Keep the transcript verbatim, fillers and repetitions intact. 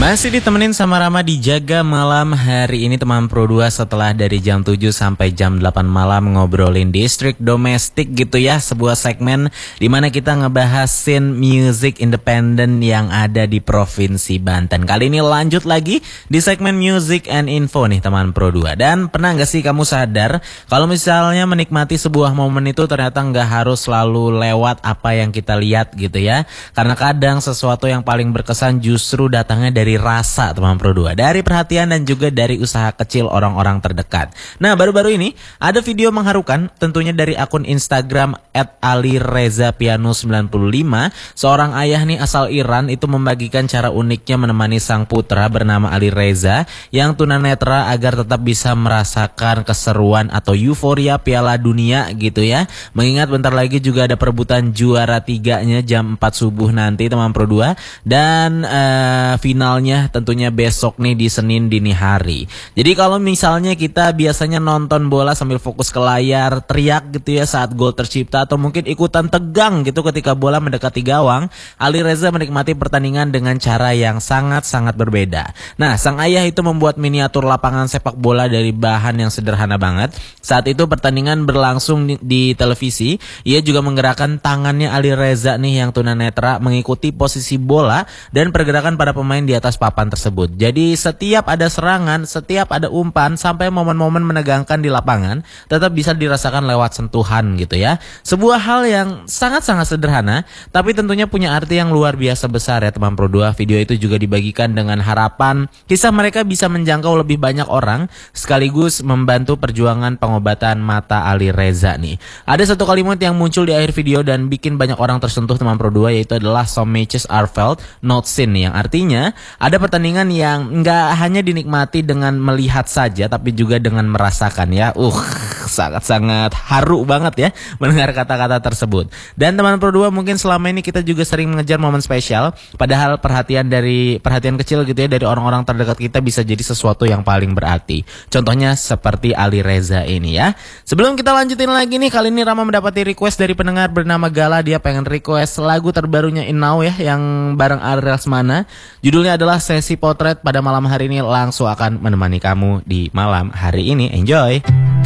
Masih ditemenin sama Rama di Jaga Malam hari ini teman Pro dua, setelah dari jam tujuh sampai jam delapan malam ngobrolin distrik domestik gitu ya. Sebuah segmen dimana kita ngebahasin music independent yang ada di Provinsi Banten. Kali ini lanjut lagi di segmen Music and Info nih teman Pro dua. Dan pernah gak sih kamu sadar kalau misalnya menikmati sebuah momen itu ternyata gak harus selalu lewat apa yang kita lihat gitu ya. Karena kadang sesuatu yang paling berkesan justru datangnya dari Dari rasa teman Pro dua, dari perhatian dan juga dari usaha kecil orang-orang terdekat. Nah, baru-baru ini ada video mengharukan tentunya dari akun Instagram et ali reza piano sembilan puluh lima. Seorang ayah nih asal Iran itu membagikan cara uniknya menemani sang putra bernama Ali Reza yang tunanetra agar tetap bisa merasakan keseruan atau euforia Piala Dunia gitu ya. Mengingat bentar lagi juga ada perebutan juara tiganya jam empat subuh nanti teman Pro dua, dan uh, final tentunya besok nih di Senin dini hari. Jadi kalau misalnya kita biasanya nonton bola sambil fokus ke layar, teriak gitu ya saat gol tercipta, atau mungkin ikutan tegang gitu ketika bola mendekati gawang, Ali Reza menikmati pertandingan dengan cara yang sangat-sangat berbeda. Nah, sang ayah itu membuat miniatur lapangan sepak bola dari bahan yang sederhana banget. Saat itu pertandingan berlangsung di, di televisi, ia juga menggerakkan tangannya Ali Reza nih yang tunanetra mengikuti posisi bola dan pergerakan para pemain di atas papan tersebut. Jadi setiap ada serangan, setiap ada umpan, sampai momen-momen menegangkan di lapangan tetap bisa dirasakan lewat sentuhan gitu ya. Sebuah hal yang sangat-sangat sederhana tapi tentunya punya arti yang luar biasa besar ya teman Pro dua. Video itu juga dibagikan dengan harapan kisah mereka bisa menjangkau lebih banyak orang sekaligus membantu perjuangan pengobatan mata Ali Reza nih. Ada satu kalimat yang muncul di akhir video dan bikin banyak orang tersentuh teman Pro dua, yaitu adalah "some matches are felt, not seen", yang artinya ada pertandingan yang nggak hanya dinikmati dengan melihat saja, tapi juga dengan merasakan ya. Uh, sangat-sangat haru banget ya mendengar kata-kata tersebut. Dan teman Pro dua, mungkin selama ini kita juga sering mengejar momen spesial, padahal perhatian dari perhatian kecil gitu ya dari orang-orang terdekat kita bisa jadi sesuatu yang paling berarti. Contohnya seperti Ali Reza ini ya. Sebelum kita lanjutin lagi nih, kali ini Rama mendapati request dari pendengar bernama Gala. Dia pengen request lagu terbarunya In Now ya, yang bareng Ariel Semana. Judulnya adalah Sesi Potret. Pada malam hari ini langsung akan menemani kamu di malam hari ini. Enjoy.